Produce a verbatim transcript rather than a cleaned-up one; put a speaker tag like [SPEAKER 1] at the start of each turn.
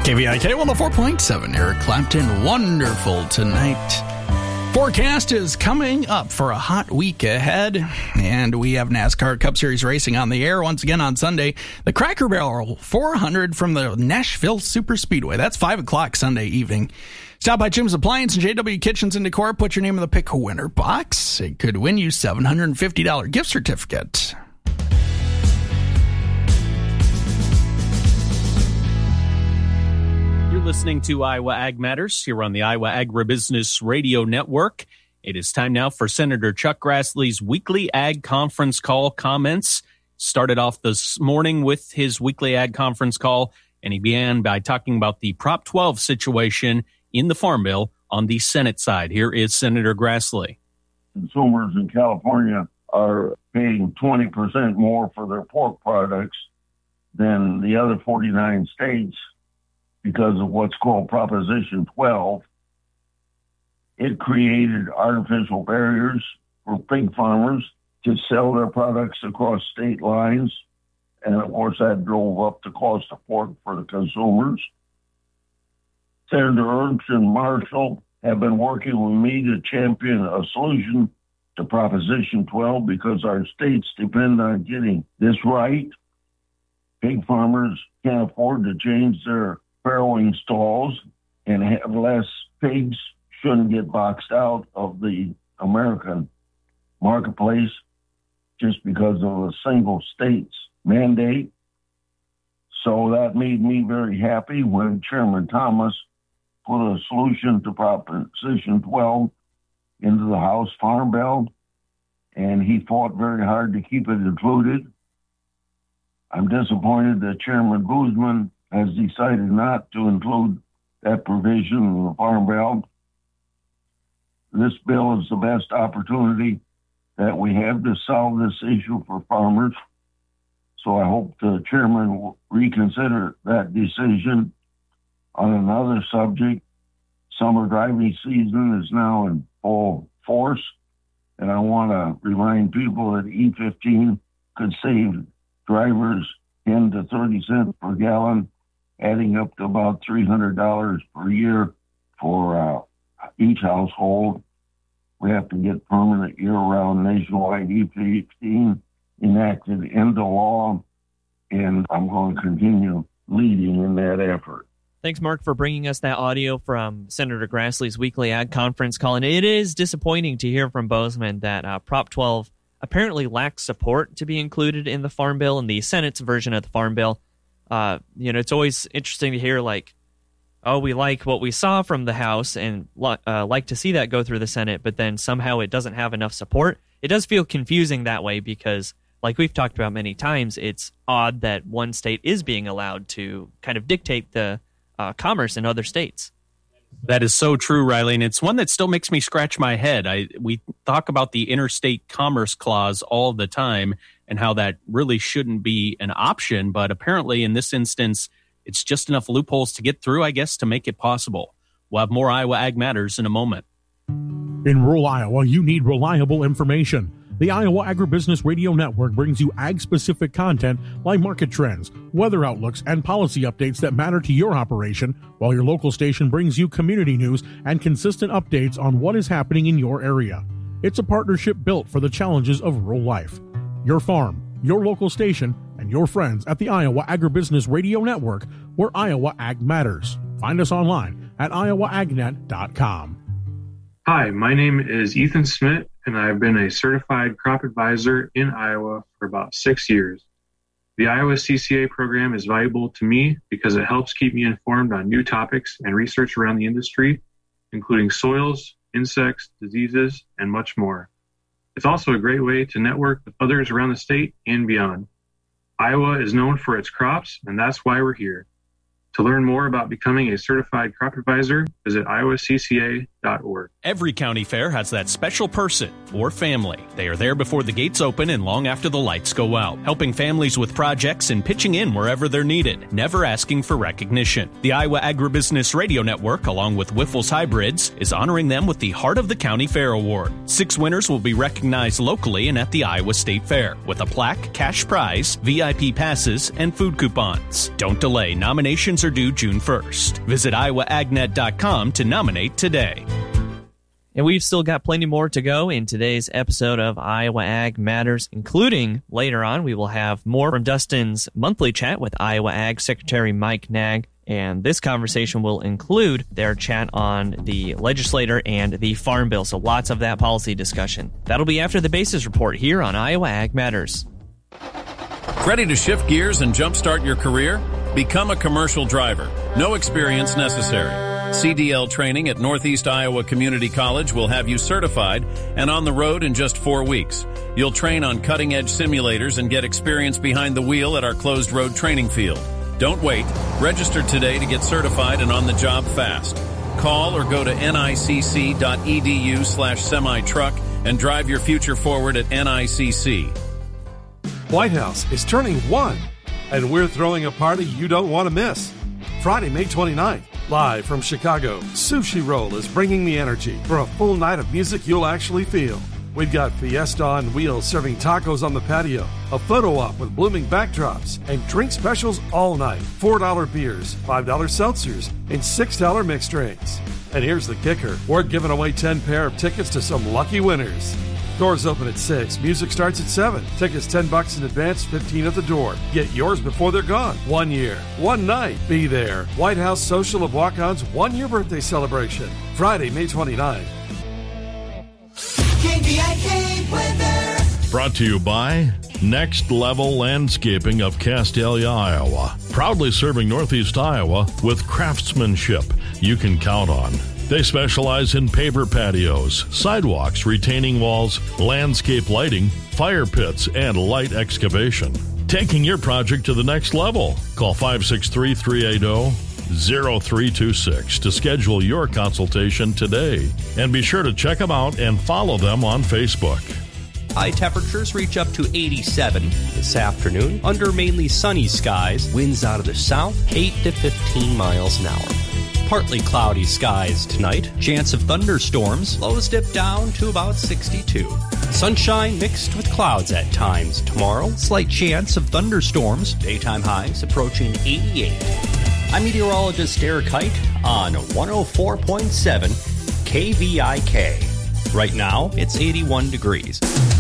[SPEAKER 1] K V I K one oh four point seven, Eric Clapton, wonderful tonight. Forecast is coming up for a hot week ahead, and we have NASCAR Cup Series racing on the air once again on Sunday. The Cracker Barrel four hundred from the Nashville Superspeedway. That's five o'clock Sunday evening. Stop by Jim's Appliance and J W Kitchens and Decor. Put your name in the Pick a Winner box. It could win you seven hundred fifty dollars gift certificate.
[SPEAKER 2] Listening to Iowa Ag Matters here on the Iowa Agribusiness Radio Network. It is time now for Senator Chuck Grassley's weekly Ag Conference Call comments. Started off this morning with his weekly Ag Conference Call, and he began by talking about the Prop twelve situation in the Farm Bill on the Senate side. Here is Senator Grassley.
[SPEAKER 3] Consumers in California are paying twenty percent more for their pork products than the other forty-nine states. Because of what's called Proposition twelve. It created artificial barriers for pig farmers to sell their products across state lines. And of course, that drove up the cost of pork for the consumers. Senator Ernst and Marshall have been working with me to champion a solution to Proposition twelve because our states depend on getting this right. Pig farmers can't afford to change their farrowing stalls and have less pigs, shouldn't get boxed out of the American marketplace just because of a single state's mandate. So that made me very happy when Chairman Thomas put a solution to Proposition twelve into the House Farm Bill, and he fought very hard to keep it included. I'm disappointed that Chairman Boozman has decided not to include that provision in the Farm Bill. This bill is the best opportunity that we have to solve this issue for farmers. So I hope the chairman will reconsider that decision. On another subject, summer driving season is now in full force, and I want to remind people that E fifteen could save drivers ten to thirty cents per gallon, adding up to about three hundred dollars per year for uh, each household. We have to get permanent year-round nationwide E fifteen enacted into law, and I'm going to continue leading in that effort.
[SPEAKER 4] Thanks, Mark, for bringing us that audio from Senator Grassley's weekly Ag Conference call. And it is disappointing to hear from Boozman that uh, Prop twelve apparently lacks support to be included in the Farm Bill and the Senate's version of the Farm Bill. Uh, you know, it's always interesting to hear, like, oh, we like what we saw from the House and uh, like to see that go through the Senate, but then somehow it doesn't have enough support. It does feel confusing that way because, like we've talked about many times, it's odd that one state is being allowed to kind of dictate the uh, commerce in other states.
[SPEAKER 2] That is so true, Riley, and it's one that still makes me scratch my head. I we talk about the interstate commerce clause all the time and how that really shouldn't be an option, but apparently in this instance, it's just enough loopholes to get through, I guess, to make it possible. We'll have more Iowa Ag Matters in a moment.
[SPEAKER 5] In rural Iowa, you need reliable information. The Iowa Agribusiness Radio Network brings you ag-specific content like market trends, weather outlooks, and policy updates that matter to your operation, while your local station brings you community news and consistent updates on what is happening in your area. It's a partnership built for the challenges of rural life. Your farm, your local station, and your friends at the Iowa Agribusiness Radio Network, where Iowa Ag matters. Find us online at iowa ag net dot com.
[SPEAKER 6] Hi, my name is Ethan Smith, and I've been a certified crop advisor in Iowa for about six years. The Iowa C C A program is valuable to me because it helps keep me informed on new topics and research around the industry, including soils, insects, diseases, and much more. It's also a great way to network with others around the state and beyond. Iowa is known for its crops, and that's why we're here. To learn more about becoming a certified crop advisor, visit iowa c c a dot org.
[SPEAKER 2] Every county fair has that special person or family. They are there before the gates open and long after the lights go out, helping families with projects and pitching in wherever they're needed, never asking for recognition. The Iowa Agribusiness Radio Network, along with Wyffels Hybrids, is honoring them with the Heart of the County Fair Award. Six winners will be recognized locally and at the Iowa State Fair, with a plaque, cash prize, V I P passes, and food coupons. Don't delay. Nominations Applications are due June first. Visit iowa ag net dot com to nominate today.
[SPEAKER 4] And we've still got plenty more to go in today's episode of Iowa Ag Matters, including later on we will have more from Dustin's monthly chat with Iowa Ag Secretary Mike Nag. And this conversation will include their chat on the legislator and the Farm Bill. So lots of that policy discussion. That'll be after the Basis Report here on Iowa Ag Matters.
[SPEAKER 7] Ready to shift gears and jumpstart your career? Become a commercial driver. No experience necessary. C D L training at Northeast Iowa Community College will have you certified and on the road in just four weeks. You'll train on cutting-edge simulators and get experience behind the wheel at our closed road training field. Don't wait. Register today to get certified and on the job fast. Call or go to nicc.edu slash semi-truck and drive your future forward at N I C C.
[SPEAKER 8] White House is turning one, and we're throwing a party you don't want to miss. Friday, May twenty-ninth, live from Chicago, Sushi Roll is bringing the energy for a full night of music you'll actually feel. We've got Fiesta on wheels serving tacos on the patio, a photo op with blooming backdrops, and drink specials all night. four dollar beers, five dollar seltzers, and six dollar mixed drinks. And here's the kicker. We're giving away ten pair of tickets to some lucky winners. Doors open at six. Music starts at seven. Tickets ten bucks in advance, fifteen at the door. Get yours before they're gone. One year, one night. Be there. White House Social of Walk-On's one-year birthday celebration. Friday, May twenty-ninth.
[SPEAKER 9] K V I K weather.
[SPEAKER 10] Brought to you by Next Level Landscaping of Castalia, Iowa. Proudly serving Northeast Iowa with craftsmanship you can count on. They specialize in paver patios, sidewalks, retaining walls, landscape lighting, fire pits, and light excavation. Taking your project to the next level. Call five six three, three eight zero, zero three two six to schedule your consultation today. And be sure to check them out and follow them on Facebook.
[SPEAKER 11] High temperatures reach up to eighty-seven this afternoon under mainly sunny skies. Winds out of the south, eight to fifteen miles an hour. Partly cloudy skies tonight. Chance of thunderstorms. Lows dip down to about sixty-two. Sunshine mixed with clouds at times tomorrow. Slight chance of thunderstorms. Daytime highs approaching eighty-eight. I'm meteorologist Derek Height on one oh four point seven K V I K. Right now, it's eighty-one degrees.